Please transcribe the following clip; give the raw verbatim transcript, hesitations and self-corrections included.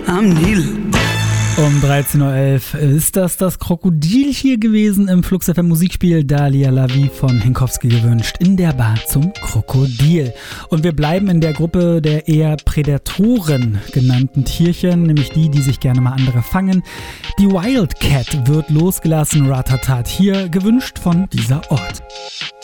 am Nil. Um dreizehn Uhr elf ist das das Krokodil hier gewesen im Flux F M Musikspiel Dalia La Vie von Henkowski gewünscht in der Bar zum Krokodil. Und wir bleiben in der Gruppe der eher Prädatoren genannten Tierchen, nämlich die, die sich gerne mal andere fangen. Die Wildcat wird losgelassen, Ratatat, hier gewünscht von dieser Ort.